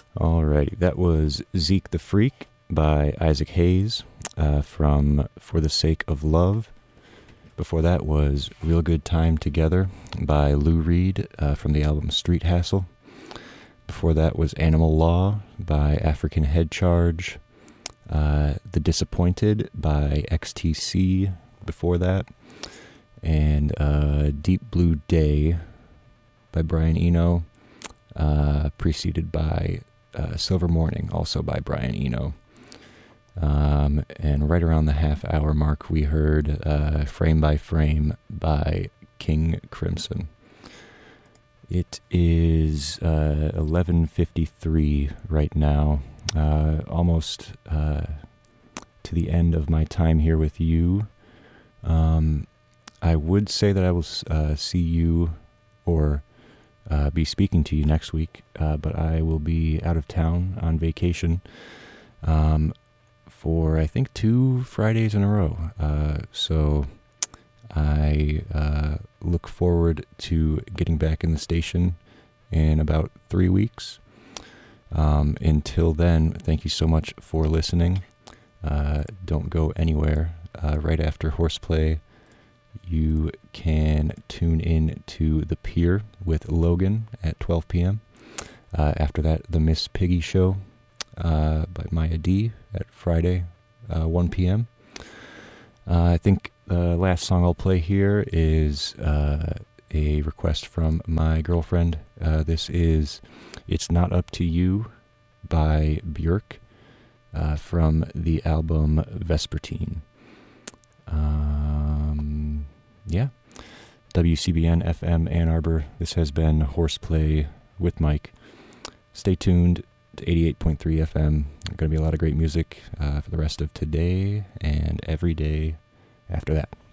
Alrighty, that was Zeke the Freak by Isaac Hayes from For the Sake of Love. Before that was Real Good Time Together by Lou Reed from the album Street Hassle. Before that was Animal Law by African Head Charge. The Disappointed by XTC before that. And Deep Blue Day by Brian Eno, preceded by Silver Morning, also by Brian Eno. And right around the half-hour mark, we heard Frame by Frame by King Crimson. It is 11:53 right now, almost to the end of my time here with you. I would say that I will see you or be speaking to you next week, but I will be out of town on vacation for, I think, 2 Fridays in a row. So I look forward to getting back in the station in about 3 weeks. Until then, thank you so much for listening. Don't go anywhere. Right after Horseplay, you can tune in to The Pier with Logan at 12 p.m. After that, The Miss Piggy Show by Maya D at Friday, 1 p.m. I think the last song I'll play here is a request from my girlfriend. This is It's Not Up to You by Björk from the album Vespertine. Yeah. WCBN FM Ann Arbor. This has been Horseplay with Mike. Stay tuned to 88.3 FM. There's going to be a lot of great music for the rest of today and every day after that.